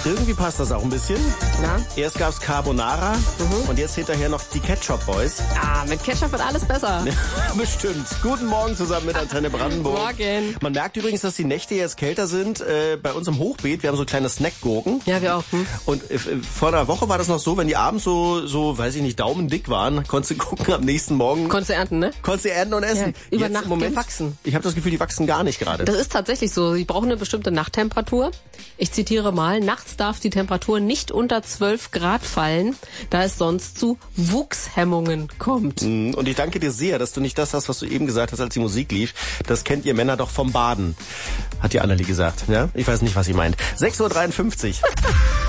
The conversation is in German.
irgendwie passt das auch ein bisschen. Na? Erst gab's Carbonara und jetzt hinterher noch die Ketchup Boys. Ah, mit Ketchup wird alles besser. Bestimmt. Guten Morgen zusammen mit Antenne Brandenburg. Morgen. Man merkt übrigens, dass die Nächte jetzt kälter sind. Bei uns im Hochbeet, wir haben so kleine Snackgurken. Ja, wir auch. Und vor einer Woche war das noch so, wenn die abends so, weiß ich nicht, daumendick waren, konntest du gucken, am nächsten Morgen. Konntest du ernten, ne? Konntest du ernten und essen. Ja, über jetzt Nacht im Moment gewachsen. Ich habe das Gefühl, die wachsen gar nicht gerade. Das ist tatsächlich so. Sie brauchen eine bestimmte Nachttemperatur. Ich zitiere mal, nachts darf die Temperatur nicht unter 12 Grad fallen, da es sonst zu Wuchshemmungen kommt. Und ich danke dir sehr, dass du nicht das hast, was du eben gesagt hast, als die Musik lief. Das kennt ihr Männer doch vom Baden, hat die Annelie gesagt. Ja? Ich weiß nicht, was sie meint. 6:53 Uhr.